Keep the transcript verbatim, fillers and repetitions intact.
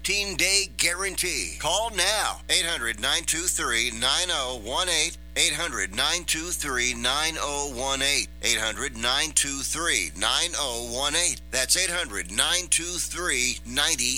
fifteen-day guarantee. Call now. eight hundred, nine two three, nine oh one eight. eight hundred, nine two three, nine oh one eight. eight hundred, nine two three, nine oh one eight. That's eight hundred, nine two three, nine oh